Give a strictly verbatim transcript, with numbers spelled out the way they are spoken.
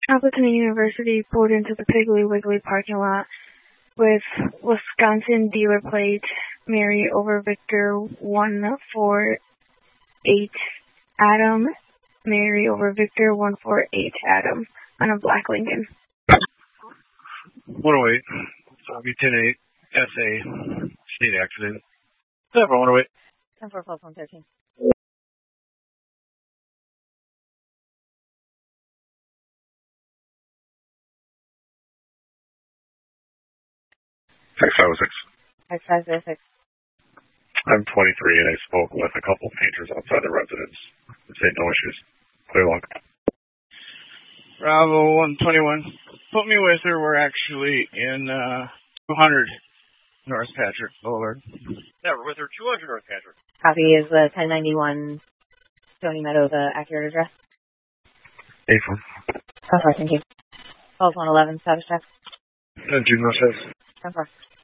Appleton University pulled into the Piggly Wiggly parking lot with Wisconsin dealer plate Mary over Victor one four eight Adam, Mary over Victor one four eight Adam on a black Lincoln. one oh eight, Bobby ten eight, S A, state accident. Several, one oh eight. ten four plus one thirteen. six five oh six. six five zero six. I'm twenty-three and I spoke with a couple painters outside the residence. They say no issues. Clear log. Bravo one twenty-one. Put me with her. We're actually in uh, two hundred North Patrick Boulevard. Yeah, we're with her two hundred North Patrick. Copy. Is the ten ninety-one Stony Meadow the accurate address? April. ten four, thank you. Calls one eleven, status check. ten two, no says. ten four.